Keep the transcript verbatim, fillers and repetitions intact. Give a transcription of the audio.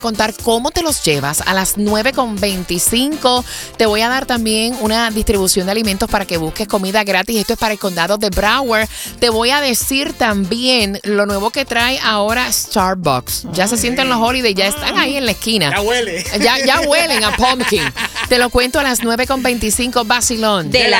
contar cómo te los llevas a las nueve con veinticinco. Te voy a dar también una distribución de alimentos para que busques comida gratis. Esto es para el condado de Broward. Te voy a decir también lo nuevo que trae ahora Starbucks. Ya se sienten los holidays, ya están ahí en la esquina. Ya huele. Ya, ya huelen a pumpkin. Te lo cuento a las nueve con veinticinco, vacilón De la